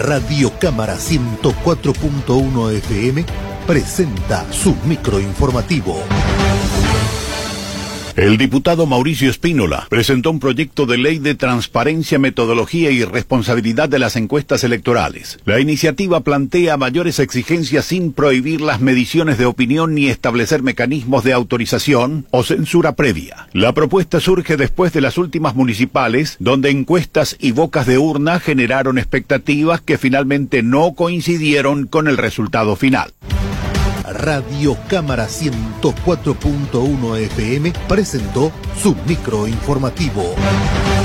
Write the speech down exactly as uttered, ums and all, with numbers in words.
Radio Cámara ciento cuatro punto uno F M presenta su microinformativo. El diputado Mauricio Espínola presentó un proyecto de ley de transparencia, metodología y responsabilidad de las encuestas electorales. La iniciativa plantea mayores exigencias sin prohibir las mediciones de opinión ni establecer mecanismos de autorización o censura previa. La propuesta surge después de las últimas municipales, donde encuestas y bocas de urna generaron expectativas que finalmente no coincidieron con el resultado final. Radio Cámara ciento cuatro punto uno F M presentó su microinformativo.